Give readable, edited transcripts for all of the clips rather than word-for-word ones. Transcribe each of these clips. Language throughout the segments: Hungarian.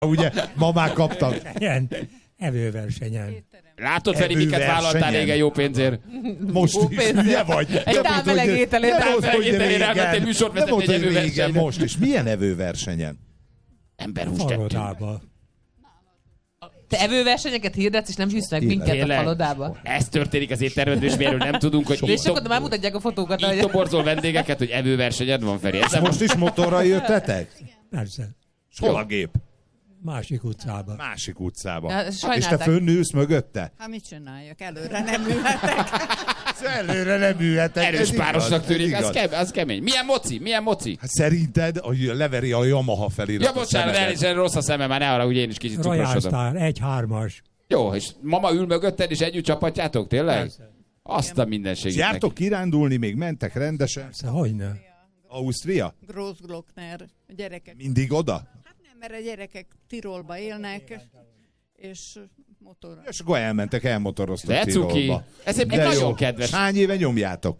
Ugye, ma már kaptam. Ilyen evőversenyen. Látod, Feri, miket vállaltál régen jó pénzért? Most is, hülye vagy? Egy távmeleg ételért. Elmentél műsort vezetni egy evőversenyen. Most is. Milyen evőversenyen? Emberhúst tettünk. Falodába. Te evőversenyeket hirdetsz, és nem hűsznek minket a falodába. Ez történik az éttermedben, és miről nem tudunk, hogy És akkor már mutatják a fotókat. így toborzol vendégeket, hogy evőversenyed van, Feri. Ez Most is motorral jöttetek? Persze. Hol a gép? Másik utcában. Másik utcában. Ja, És te sajnálták. fönnülsz mögötte? Hát mit csináljak? Előre nem ülhetek. Előre nem ülhetek. erős Ez igaz, párosnak ez tűnik, igaz. az kemény. Milyen moci? Milyen moci? Hát szerinted leveri a Yamaha felirat? Ja, bocsánat, elnézést, rossz a szemem, már ne arra, hogy én is kicsit cukrosodom. Royal Star, 1-3-as. Jó, és mama ül mögötted, és együtt csapatjátok, tényleg? Persze. Azt a mindenségét Jártok neki. kirándulni, még mentek rendesen? Persze, hogyne. Ausztria? Großglockner, a gyerekek. Mindig oda? Hát nem, mert a gyerekek Tirolba élnek, és motorral. És akkor elmentek, elmotoroztak De cuki. Tirolba. Ez egy De nagyon jó. kedves. Hány éve nyomjátok?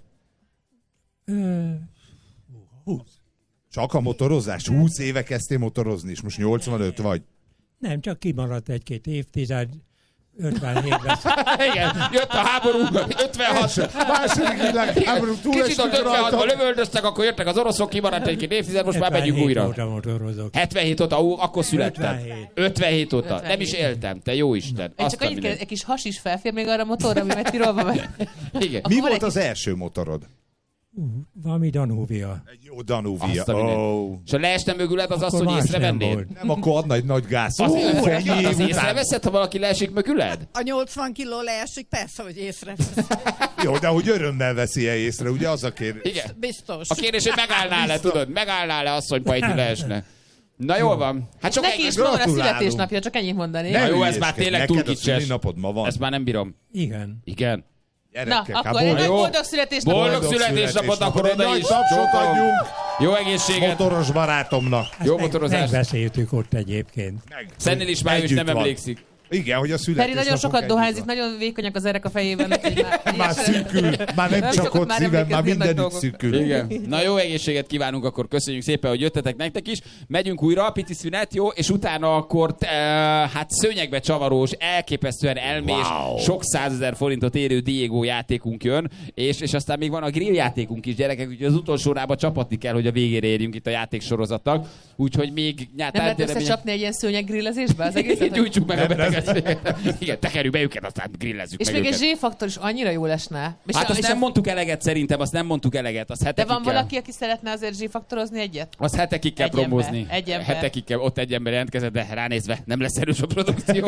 20. Csak a motorozás? 20 éve kezdtél motorozni, és most 85 vagy. Nem, csak kimaradt egy-két évtized. 57-ben. Igen, jött a háború, 56. Második világháború Kicsit az 56-ban lövöldöztek, akkor jöttek az oroszok, kimaradt egy-két évtized, most már megyünk újra. óta motorozok. 77 óta, akkor születtem. 57. 57 óta. 57. Nem is éltem, te jó Isten. Én Azt csak a annyit kell, mindenit. egy kis has is felfér még arra a motorra, ami megy Tirolba meg. Igen. Mi van volt egy az első motorod? Valami Danúvia. Egy jó Danuvia. Azt a mindenit. Oh. És ha leesne mögüled, az azt, Akkor hogy más nem észrevennéd? volt. Nem, akkor adna egy nagy gáz. Az, ennyi az év észreveszed, ha valaki leesik mögüled? A 80 kiló leesik, persze, hogy észre. Jó, de hogy örömmel veszi-e észre, ugye az a kérdés? Igen. Biztos. A kérdés, hogy megállnál-e, tudod? Megállnál-e asszony, ha itt leesne? Na jól van. Hát csak Neki is egy... ma van a gratulálunk. születésnapja, csak ennyit mondani. Na jó, ez hülyéskedj, már tényleg neked túl a kicses. szülinapod ma van. Ezt már nem bírom. Igen. Igen. Na, Gyerekek, hát akkor egy nagy jó. boldog születésnapot. Boldog születésnapot, akkor egy oda nagy is. tapsot Jó, adjunk Jó egészséget. motoros barátomnak. Jó motorozást. Megbeszéltük ott egyébként. Szennél is már ő is Együtt nem van. emlékszik. Igen, hogy a Feri születésnapunk nagyon sokat együtt dohányzik, van. nagyon vékonyak az erek a fejében. úgyhogy Már szűkül, már nem csak szokott ott már szívem, már emlékezni a nagy mindenütt dolgok. szűkül. Igen. Na jó egészséget kívánunk, akkor köszönjük szépen, hogy jöttetek nektek is. Megyünk újra, pici szünet, jó? És utána akkor hát szőnyegbe csavarós, elképesztően elmés, sok 100 000 forintot érő Diego játékunk jön, és aztán még van a grill játékunk is, gyerekek, úgyhogy az utolsó rába csapatni kell, hogy a végére érjünk itt a játéksorozatnak. Úgyhogy még Nem lehet összecsapni egy ilyen szőnyeggrillezésbe az egészet? Gyújtsuk meg a Nem, betegeket. Igen, tekerjük be őket, aztán grillezzük És meg még egy őket. Z-faktor is annyira jól esne. És Hát azt és nem mondtuk eleget szerintem, azt nem mondtuk eleget. Azt De hetekig van kell. valaki, aki szeretne azért Z-faktorozni egyet? Azt hetekig kell Egy ember, promózni. egy ember. Hetekig kell, ott egy ember jelentkezett, de ránézve nem lesz erős a produkció.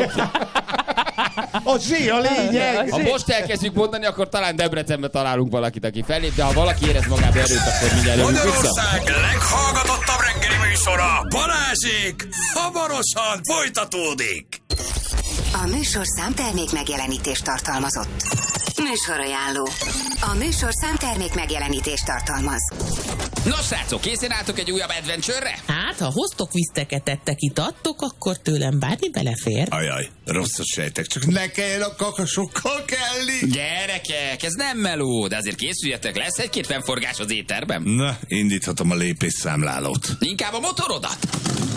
A Zsé a lényeg! Ha most elkezdjük mondani, akkor talán Debrecenbe találunk valakit, aki fellép, de ha valaki érez magába erőt, akkor mindjárt jövünk vissza. Magyarország leghallgatottabb reggeli műsora, Balázsék, hamarosan folytatódik. A műsorszám termék megjelenítést tartalmazott. Műsorajánló. A műsorszám termék megjelenítést tartalmaz. Nos, srácok, készen álltok egy újabb adventure-re? Hát, ha hoztok viszteket, ettek, itattok, akkor tőlem bármi belefér. Ajaj, rosszat sejtek, csak ne kelljen a kakasokkal kelni. Gyerekek, ez nem meló, de azért készüljetek, lesz egy-két fennforgás az éterben. Na, indíthatom a lépésszámlálót. Inkább a motorodat.